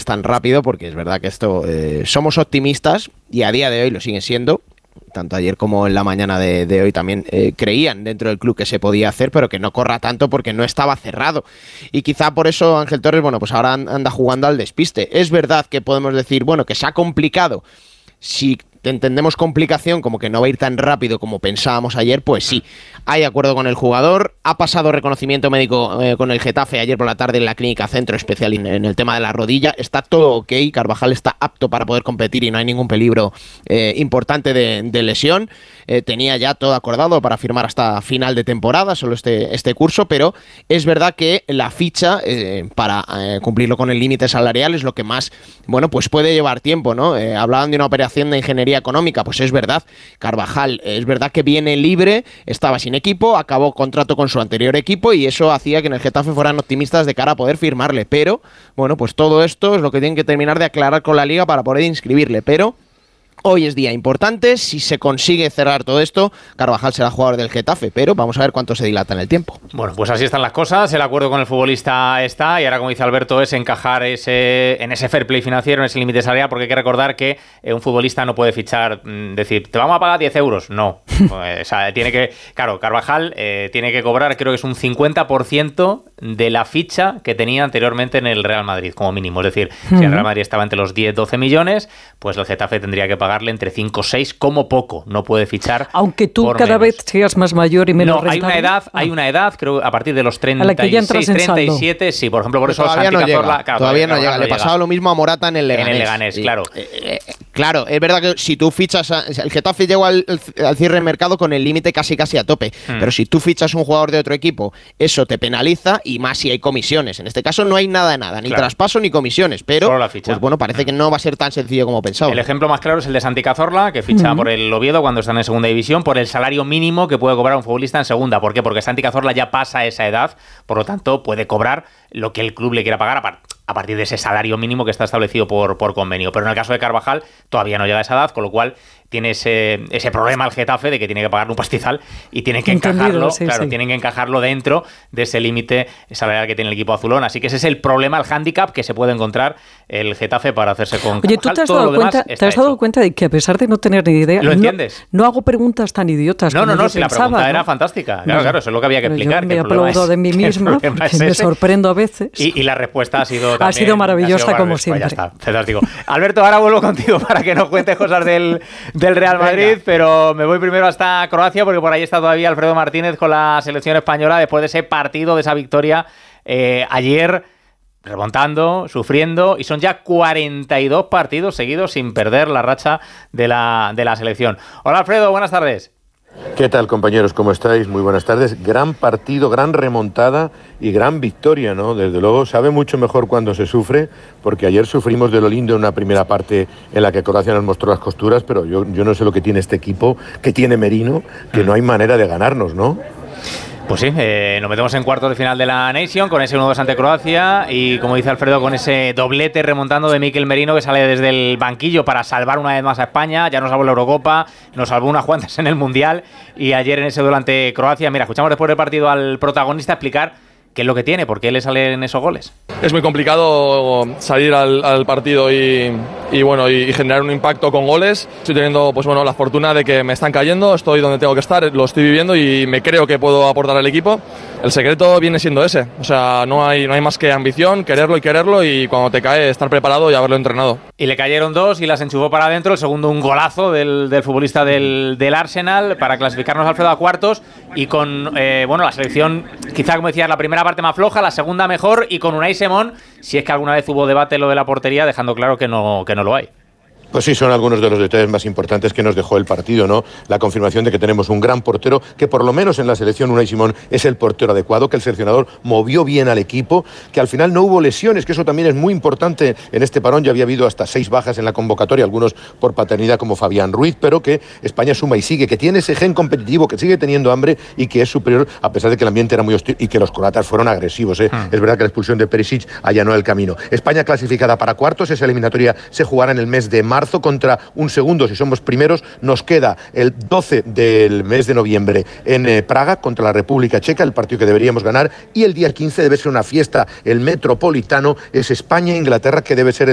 vayas tan rápido, porque es verdad que esto somos optimistas y a día de hoy lo siguen siendo. Tanto ayer como en la mañana de hoy también creían dentro del club que se podía hacer, pero que no corra tanto porque no estaba cerrado. Y quizá por eso Ángel Torres, bueno, pues ahora anda jugando al despiste. Es verdad que podemos decir, bueno, que se ha complicado. Si entendemos complicación como que no va a ir tan rápido como pensábamos ayer, pues sí, hay acuerdo con el jugador, ha pasado reconocimiento médico con el Getafe ayer por la tarde en la clínica Centro Especial en el tema de la rodilla, está todo ok, Carvajal está apto para poder competir y no hay ningún peligro importante de lesión, tenía ya todo acordado para firmar hasta final de temporada, solo este curso, pero es verdad que la ficha para cumplirlo con el límite salarial es lo que más, bueno, pues puede llevar tiempo, ¿no? Hablaban de una operación de ingeniería económica, pues es verdad, Carvajal es verdad que viene libre, estaba sin equipo, acabó contrato con su anterior equipo y eso hacía que en el Getafe fueran optimistas de cara a poder firmarle, pero bueno, pues todo esto es lo que tienen que terminar de aclarar con la Liga para poder inscribirle, pero hoy es día importante, si se consigue cerrar todo esto, Carvajal será jugador del Getafe, pero vamos a ver cuánto se dilata en el tiempo. Bueno, pues así están las cosas, el acuerdo con el futbolista está, y ahora, como dice Alberto, es encajar en ese fair play financiero, en ese límite salarial, porque hay que recordar que un futbolista no puede fichar, decir, te vamos a pagar 10 euros, no. O sea, tiene que, claro, Carvajal tiene que cobrar, creo que es un 50% de la ficha que tenía anteriormente en el Real Madrid, como mínimo. Es decir, si el Real Madrid estaba entre los 10-12 millones, pues el Getafe tendría que pagarle entre 5 o 6 como poco, no puede fichar. Aunque tú cada vez seas más mayor y menos rentable. Hay una edad, creo, a partir de los 36, 37, sí, por ejemplo, por eso todavía Santi no Cazorla, llega, claro, todavía no llega. Le pasaba lo mismo a Morata en el Leganés. En el Leganés, claro. Claro, es verdad que si tú fichas, el Getafe llegó al cierre de mercado con el límite casi a tope, pero si tú fichas un jugador de otro equipo, eso te penaliza y más si hay comisiones. En este caso no hay nada, ni traspaso ni comisiones, pero solo la ficha. Pues bueno, parece que no va a ser tan sencillo como pensaba. El ejemplo más claro es el de Santi Cazorla, que ficha por el Oviedo cuando están en segunda división, por el salario mínimo que puede cobrar un futbolista en segunda. ¿Por qué? Porque Santi Cazorla ya pasa esa edad, por lo tanto puede cobrar lo que el club le quiera pagar a partir de ese salario mínimo que está establecido por convenio. Pero en el caso de Carvajal todavía no llega a esa edad, con lo cual tiene ese problema el Getafe de que tiene que pagarle un pastizal y tienen que encajarlo, tienen que encajarlo dentro de ese límite salarial que tiene el equipo azulón. Así que ese es el problema, el hándicap que se puede encontrar el Getafe para hacerse con Carvajal. Oye, ¿tú te has dado cuenta de que a pesar de no tener ni idea, ¿lo entiendes? No hago preguntas tan idiotas como yo si la pregunta era fantástica. Claro, eso es lo que había que explicar. Yo me aplaudo de mí misma, porque me sorprendo a veces. Y la respuesta ha sido también, ha sido maravillosa, como siempre. Ya está, fantástico. Alberto, ahora vuelvo contigo para que nos cuentes cosas del Real Madrid, pero me voy primero hasta Croacia porque por ahí está todavía Alfredo Martínez con la selección española después de ese partido, de esa victoria ayer, remontando, sufriendo, y son ya 42 partidos seguidos sin perder la racha de la selección. Hola Alfredo, buenas tardes. ¿Qué tal, compañeros? ¿Cómo estáis? Muy buenas tardes. Gran partido, gran remontada y gran victoria, ¿no? Desde luego, sabe mucho mejor cuando se sufre, porque ayer sufrimos de lo lindo en una primera parte en la que Croacia nos mostró las costuras, pero yo no sé lo que tiene este equipo, que tiene Merino, que no hay manera de ganarnos, ¿no? Pues sí, nos metemos en cuartos de final de la Nation con ese 1-2 ante Croacia y, como dice Alfredo, con ese doblete remontando de Mikel Merino, que sale desde el banquillo para salvar una vez más a España. Ya nos salvó la Eurocopa, nos salvó unas cuantas en el Mundial y ayer en ese duelo ante Croacia. Mira, escuchamos después del partido al protagonista explicar qué es lo que tiene, por qué le salen esos goles. Es muy complicado salir al partido y generar un impacto con goles. Estoy teniendo la fortuna de que me están cayendo, estoy donde tengo que estar, lo estoy viviendo y me creo que puedo aportar al equipo. El secreto viene siendo ese, o sea, no hay más que ambición, quererlo y cuando te cae estar preparado y haberlo entrenado. Y le cayeron dos y las enchufó para adentro, el segundo un golazo del futbolista del Arsenal para clasificarnos, Alfredo, a cuartos y con la selección, quizá como decías, la primera parte más floja, la segunda mejor y con Unai Simón, si es que alguna vez hubo debate lo de la portería, dejando claro que no lo hay. Pues sí, son algunos de los detalles más importantes que nos dejó el partido, ¿no? La confirmación de que tenemos un gran portero, que por lo menos en la selección Unai Simón es el portero adecuado, que el seleccionador movió bien al equipo, que al final no hubo lesiones, que eso también es muy importante en este parón. Ya había habido hasta 6 bajas en la convocatoria, algunos por paternidad como Fabián Ruiz, pero que España suma y sigue, que tiene ese gen competitivo, que sigue teniendo hambre y que es superior, a pesar de que el ambiente era muy hostil y que los croatas fueron agresivos, ¿eh? Es verdad que la expulsión de Perisic allanó el camino. España clasificada para cuartos, esa eliminatoria se jugará en el mes de marzo contra un segundo si somos primeros. Nos queda el 12 del mes de noviembre en Praga contra la República Checa, el partido que deberíamos ganar, y el día 15 debe ser una fiesta, el Metropolitano, es España-Inglaterra, que debe ser